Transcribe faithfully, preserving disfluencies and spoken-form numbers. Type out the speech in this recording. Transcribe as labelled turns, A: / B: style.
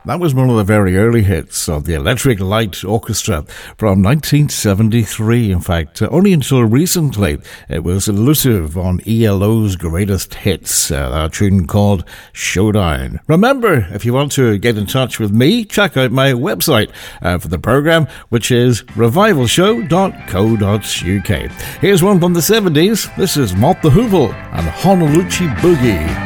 A: That was one of the very early hits of the Electric Light Orchestra from nineteen seventy-three. In fact, uh, only until recently it was elusive on E L O's Greatest Hits, uh, a tune called Showdown. Remember, if you want to get in touch with me, check out my website uh, for the programme, which is revival show dot co dot uk. Here's one from the seventies. This is Mott the Hoople and Honolulu Boogie.